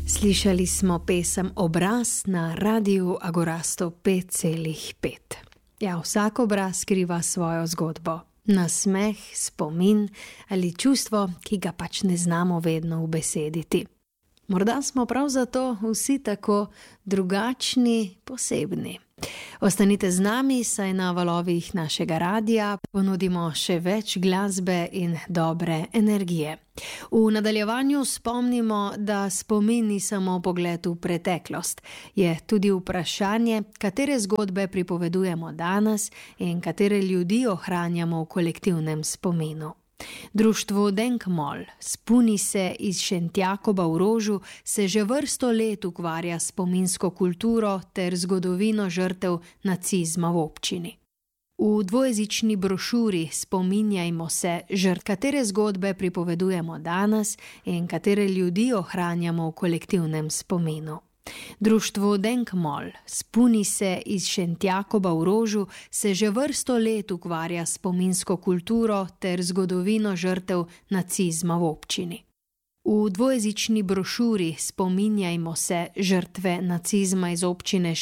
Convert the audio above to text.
Slišali smo pesem Obraz na Radiu Agorasto 5,5. Ja, vsak obraz skriva svojo zgodbo. Nasmeh, spomin ali čustvo, ki ga pač ne znamo vedno ubesediti. Morda smo prav zato vsi tako drugačni, posebni. Ostanite z nami, saj na valovih našega radia ponudimo še več glasbe in dobre energije. V nadaljevanju spomnimo, da spomin ni samo pogled v preteklost. Je tudi vprašanje, katere zgodbe pripovedujemo danes in katere ljudi ohranjamo v kolektivnem spominu. Društvo Denkmol, Spuni se iz Šentjakoba v Rožu, se že vrsto let ukvarja s spominsko kulturo ter zgodovino žrtev nacizma v občini. V dvojezični brošuri Spominjajmo se, katere zgodbe pripovedujemo danes in katere ljudi ohranjamo v kolektivnem spominu. Društvo Denkmol, Spuni se iz Šentjakoba v Rožu, se že vrsto let ukvarja s spominsko kulturo ter zgodovino žrtev nacizma v občini. V dvojezični brošuri Spominjajmo se, žrtve nacizma iz občine